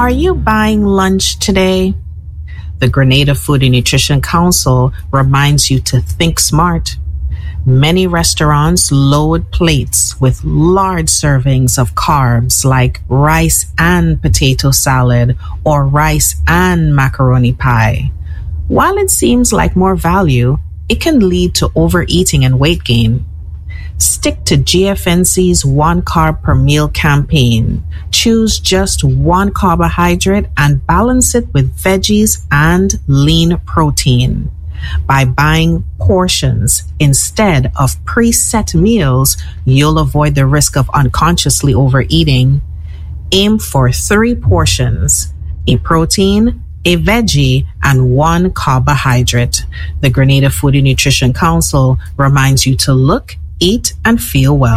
Are you buying lunch today? The Grenada Food and Nutrition Council reminds you to think smart. Many restaurants load plates with large servings of carbs like rice and potato salad or rice and macaroni pie. While it seems like more value, it can lead to overeating and weight gain. Stick to GFNC's 1 carb per meal campaign. Choose just 1 carbohydrate and balance it with veggies and lean protein. By buying portions instead of preset meals, you'll avoid the risk of unconsciously overeating. Aim for 3 portions, a protein, a veggie, and 1 carbohydrate. The Grenada Food and Nutrition Council reminds you to look, eat, and feel well.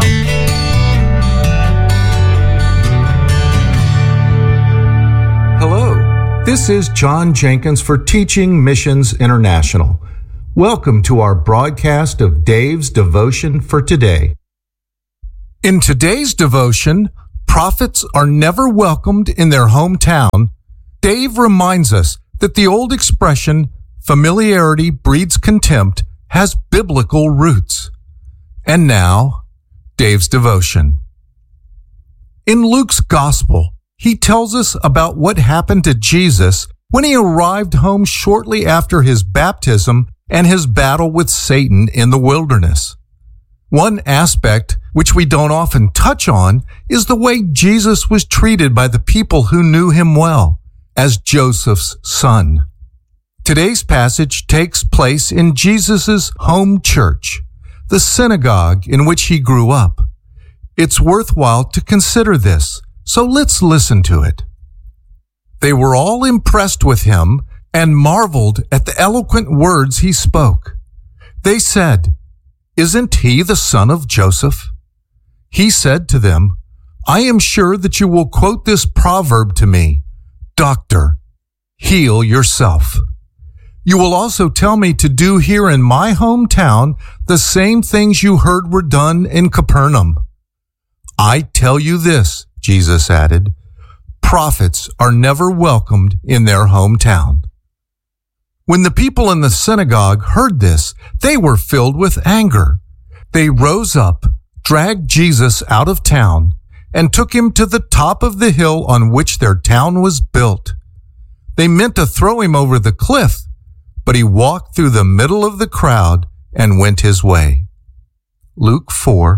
Hello, this is John Jenkins for Teaching Missions International. Welcome to our broadcast of Dave's Devotion for today. In today's devotion, prophets are never welcomed in their hometown. Dave reminds us that the old expression, familiarity breeds contempt, has biblical roots. And now, Dave's devotion. In Luke's Gospel, he tells us about what happened to Jesus when he arrived home shortly after his baptism and his battle with Satan in the wilderness. One aspect which we don't often touch on is the way Jesus was treated by the people who knew him well, as Joseph's son. Today's passage takes place in Jesus' home church, the synagogue in which he grew up. It's worthwhile to consider this, so let's listen to it. They were all impressed with him and marveled at the eloquent words he spoke. They said, "Isn't he the son of Joseph?" He said to them, "I am sure that you will quote this proverb to me, 'Doctor, heal yourself.' You will also tell me to do here in my hometown the same things you heard were done in Capernaum. I tell you this," Jesus added, "prophets are never welcomed in their hometown." When the people in the synagogue heard this, they were filled with anger. They rose up, dragged Jesus out of town, and took him to the top of the hill on which their town was built. They meant to throw him over the cliff, but he walked through the middle of the crowd and went his way. Luke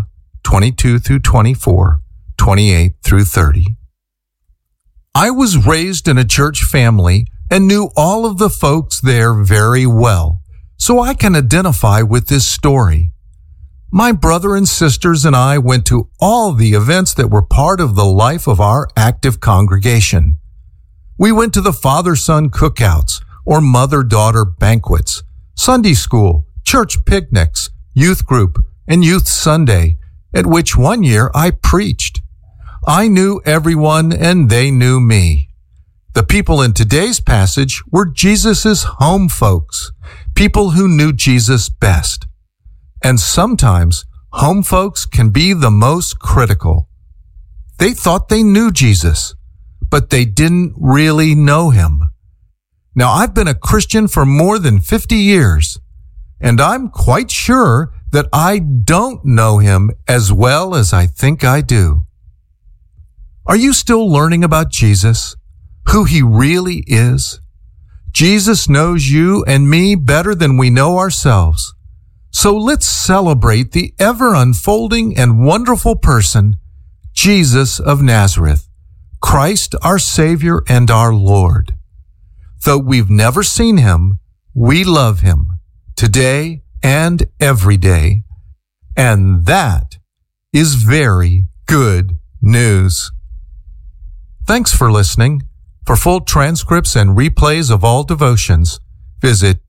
4:22-24, 28-30. I was raised in a church family and knew all of the folks there very well, so I can identify with this story. My brother and sisters and I went to all the events that were part of the life of our active congregation. We went to the father-son cookouts or mother-daughter banquets, Sunday school, church picnics, youth group, and youth Sunday, at which one year I preached. I knew everyone and they knew me. The people in today's passage were Jesus' home folks, people who knew Jesus best. And sometimes home folks can be the most critical. They thought they knew Jesus, but they didn't really know him. Now, I've been a Christian for more than 50 years, and I'm quite sure that I don't know him as well as I think I do. Are you still learning about Jesus, who he really is? Jesus knows you and me better than we know ourselves. So let's celebrate the ever-unfolding and wonderful person, Jesus of Nazareth, Christ our Savior and our Lord. Though we've never seen him, we love him today and every day. And that is very good news. Thanks for listening. For full transcripts and replays of all devotions, visit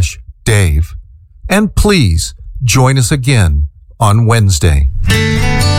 teachmi.com/Dave. And please join us again on Wednesday.